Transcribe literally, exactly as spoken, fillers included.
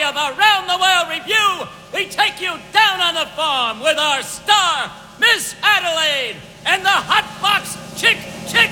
of Around the World Review, we take you down on the farm with our star, Miss Adelaide, and the Hot Box